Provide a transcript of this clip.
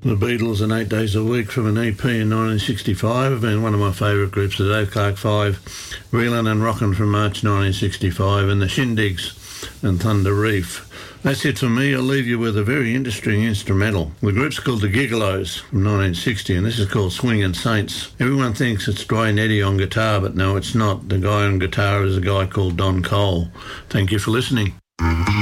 The Beatles and 8 Days a Week from an EP in 1965 have been one of my favourite groups. The Dave Clark Five, Reelin' and Rockin' from March 1965, and the Shindigs and Thunder Reef. That's it for me. I'll leave you with a very interesting instrumental. The group's called the Gigolos from 1960, and this is called Swingin' Saints. Everyone thinks it's Dwayne Eddy on guitar, but no, it's not. The guy on guitar is a guy called Don Cole. Thank you for listening.